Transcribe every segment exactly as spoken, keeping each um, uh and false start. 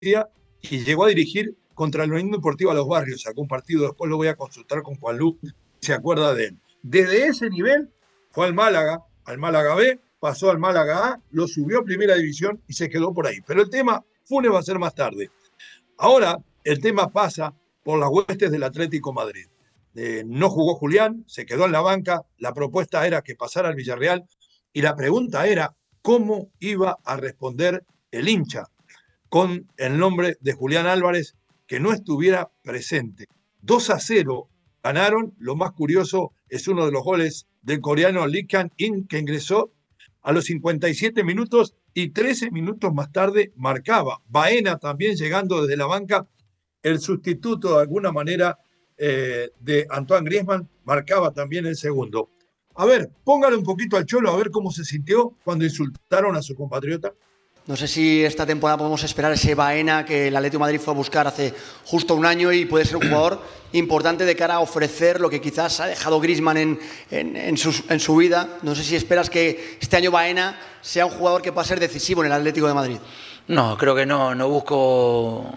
y llegó a dirigir contra la Unión Deportiva Los Barrios, sacó un partido, después lo voy a consultar con Juan Lu, se acuerda de él. Desde ese nivel fue al Málaga, al Málaga B, pasó al Málaga A, lo subió a primera división y se quedó por ahí. Pero el tema Funes va a ser más tarde. Ahora el tema pasa por las huestes del Atlético Madrid. Eh, no jugó Julián, se quedó en la banca, la propuesta era que pasara al Villarreal y la pregunta era cómo iba a responder el hincha con el nombre de Julián Álvarez que no estuviera presente. dos a cero ganaron, lo más curioso es uno de los goles del coreano Lee Kang-in que ingresó a los cincuenta y siete minutos y trece minutos más tarde marcaba. Baena también llegando desde la banca, el sustituto de alguna manera eh, de Antoine Griezmann marcaba también el segundo. A ver, póngale un poquito al Cholo a ver cómo se sintió cuando insultaron a su compatriota. No sé si esta temporada podemos esperar ese Baena que el Atlético de Madrid fue a buscar hace justo un año y puede ser un jugador importante de cara a ofrecer lo que quizás ha dejado Griezmann en, en, en, su, en su vida. No sé si esperas que este año Baena sea un jugador que pueda ser decisivo en el Atlético de Madrid. No, creo que no, no busco...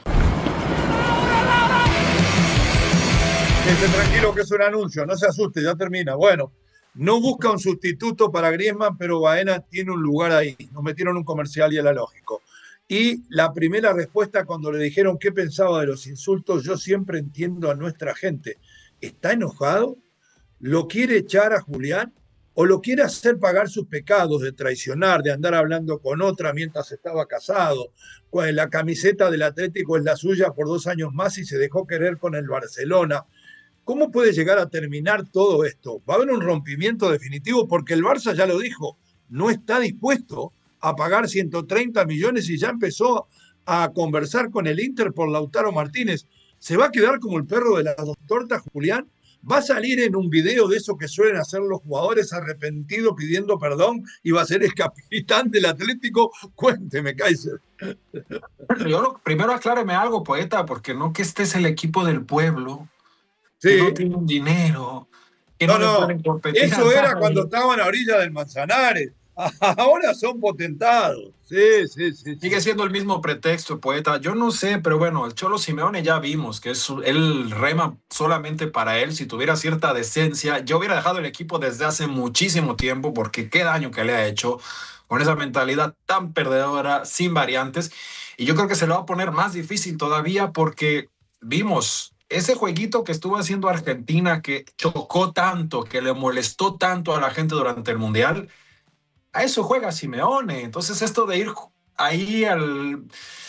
Esté tranquilo que es un anuncio, no se asuste, ya termina. Bueno, no busca un sustituto para Griezmann, pero Baena tiene un lugar ahí. Nos metieron un comercial y era lógico. Y la primera respuesta cuando le dijeron qué pensaba de los insultos, yo siempre entiendo a nuestra gente. ¿Está enojado? ¿Lo quiere echar a Julián? ¿O lo quiere hacer pagar sus pecados de traicionar, de andar hablando con otra mientras estaba casado? La camiseta del Atlético es la suya por dos años más y se dejó querer con el Barcelona. ¿Cómo puede llegar a terminar todo esto? ¿Va a haber un rompimiento definitivo? Porque el Barça ya lo dijo, no está dispuesto a pagar ciento treinta millones y ya empezó a conversar con el Inter por Lautaro Martínez. ¿Se va a quedar como el perro de las dos tortas, Julián? ¿Va a salir en un video de eso que suelen hacer los jugadores arrepentidos pidiendo perdón y va a ser el capitán del Atlético? Cuénteme, Kaiser. Yo primero acláreme algo, poeta, porque no que este es el equipo del pueblo. Sí. Que no tienen dinero, que no, no, no pueden competir. Eso era cuando estaban a orilla del Manzanares. Ahora son potentados. Sí, sí, sí. Sigue siendo el mismo pretexto, poeta. Yo no sé, pero bueno, el Cholo Simeone ya vimos que es él rema solamente para él. Si tuviera cierta decencia, yo hubiera dejado el equipo desde hace muchísimo tiempo, porque qué daño que le ha hecho con esa mentalidad tan perdedora, sin variantes. Y yo creo que se lo va a poner más difícil todavía porque vimos ese jueguito que estuvo haciendo Argentina, que chocó tanto, que le molestó tanto a la gente durante el Mundial, a eso juega Simeone. Entonces esto de ir ahí al,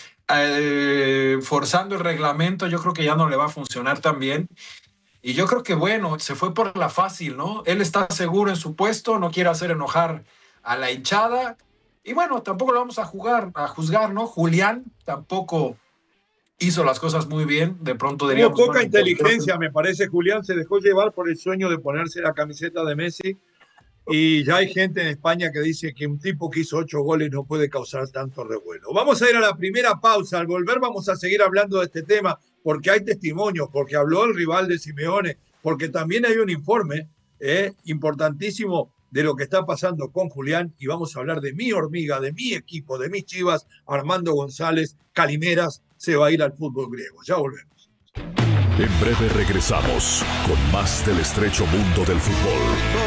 al, forzando el reglamento, yo creo que ya no le va a funcionar tan bien. Y yo creo que, bueno, se fue por la fácil, ¿no? Él está seguro en su puesto, no quiere hacer enojar a la hinchada. Y bueno, tampoco lo vamos a jugar, a juzgar, ¿no? Julián tampoco hizo las cosas muy bien, de pronto diríamos... Hubo poca bueno, inteligencia, me parece, Julián, se dejó llevar por el sueño de ponerse la camiseta de Messi y ya hay gente en España que dice que un tipo que hizo ocho goles no puede causar tanto revuelo. Vamos a ir a la primera pausa, al volver vamos a seguir hablando de este tema, porque hay testimonios, porque habló el rival de Simeone, porque también hay un informe eh, importantísimo de lo que está pasando con Julián y vamos a hablar de mi hormiga, de mi equipo, de mis Chivas, Armando González, Calimeras, se va a ir al fútbol griego. Ya volvemos. En breve regresamos con más del estrecho mundo del fútbol.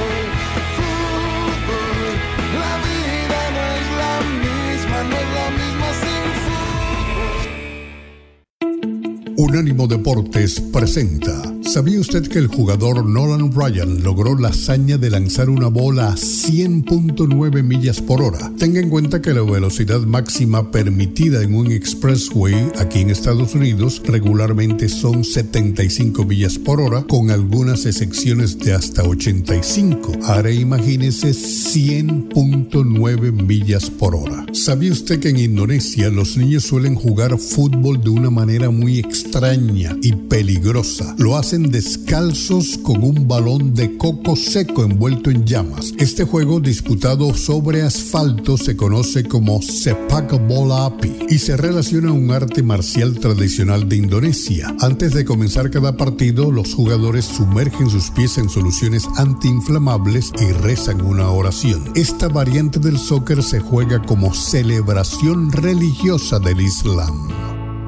La vida no es la misma, no es la misma sin fútbol. Unánimo Deportes presenta. ¿Sabía usted que el jugador Nolan Ryan logró la hazaña de lanzar una bola a cien punto nueve millas por hora? Tenga en cuenta que la velocidad máxima permitida en un expressway aquí en Estados Unidos regularmente son setenta y cinco millas por hora, con algunas excepciones de hasta ochenta y cinco. Ahora imagínese cien punto nueve millas por hora. ¿Sabía usted que en Indonesia los niños suelen jugar fútbol de una manera muy extraña y peligrosa? Lo hacen descalzos con un balón de coco seco envuelto en llamas. Este juego disputado sobre asfalto se conoce como Sepak Bola Api y se relaciona a un arte marcial tradicional de Indonesia. Antes de comenzar cada partido, los jugadores sumergen sus pies en soluciones antiinflamables y rezan una oración. Esta variante del soccer se juega como celebración religiosa del Islam.